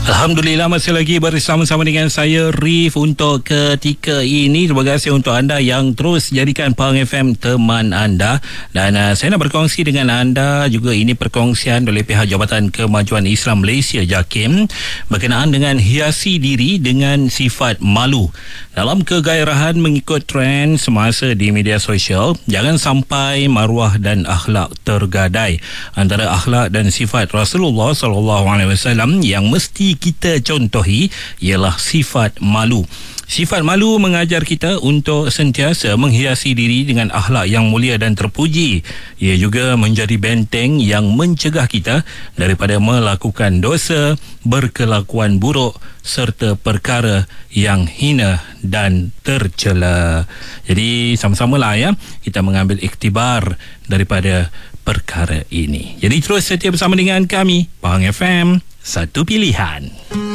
Alhamdulillah, masih lagi bersama-sama dengan saya Rif untuk ketika ini. Terima kasih untuk anda yang terus jadikan Pahang FM teman anda. Dan saya nak berkongsi dengan anda juga, ini perkongsian oleh pihak Jabatan Kemajuan Islam Malaysia JAKIM berkenaan dengan hiasi diri dengan sifat malu. Dalam kegairahan mengikut trend semasa di media sosial, jangan sampai maruah dan akhlak tergadai. Antara akhlak dan sifat Rasulullah SAW yang mesti kita contohi ialah sifat malu. Sifat malu mengajar kita untuk sentiasa menghiasi diri dengan akhlak yang mulia dan terpuji. Ia juga menjadi benteng yang mencegah kita daripada melakukan dosa, berkelakuan buruk serta perkara yang hina dan tercela. Jadi sama-samalah ya, kita mengambil iktibar daripada perkara ini. Jadi terus setia bersama dengan kami, Pahang FM, satu pilihan.